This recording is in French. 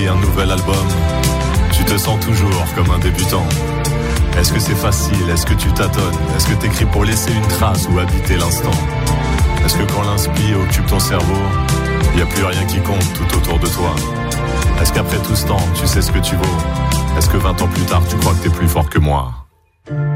publier un nouvel album, tu te sens toujours comme un débutant. Est-ce que c'est facile? Est-ce que tu tâtonnes? Est-ce que t'écris pour laisser une trace ou habiter l'instant? Est-ce que quand l'inspi occupe ton cerveau, y a plus rien qui compte tout autour de toi? Est-ce qu'après tout ce temps, tu sais ce que tu vaux? Est-ce que 20 ans plus tard, tu crois que t'es plus fort que moi?